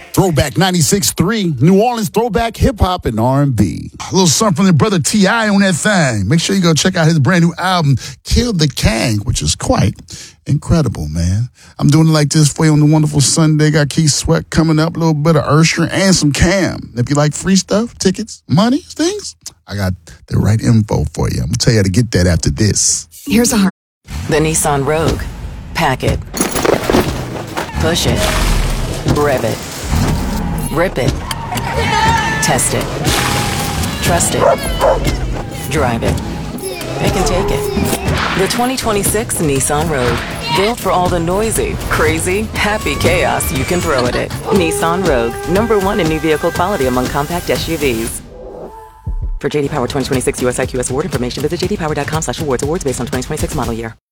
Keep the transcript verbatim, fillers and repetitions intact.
Throwback ninety-six point three, New Orleans throwback hip-hop and R and B. A little something from their brother T I on that thing. Make sure you go check out his brand new album, Kill the King, which is quite incredible, man. I'm doing it like this for you on the wonderful Sunday. Got Keith Sweat coming up, a little bit of Ursher and some Cam. If you like free stuff, tickets, money, things, I got the right info for you. I'm going to tell you how to get that after this. Here's a hard... The Nissan Rogue. Pack it. Push it. Rev it. Rip it. Test it. Trust it. Drive it. They can take it. The twenty twenty-six Nissan Rogue. Built for all the noisy, crazy, happy chaos you can throw at it. Nissan Rogue. Number one in new vehicle quality among compact S U Vs. For J D Power twenty twenty-six U S I Q S award information, visit j d power dot com slash awards. Awards based on twenty twenty-six model year.